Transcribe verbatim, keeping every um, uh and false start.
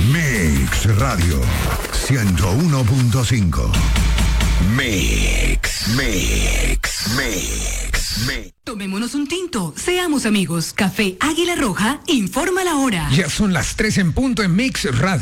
Mix Radio ciento uno punto cinco. Mix, Mix, Mix, Mix. Tomémonos un tinto, seamos amigos. Café Águila Roja informa la hora. Ya son las tres en punto en Mix Radio.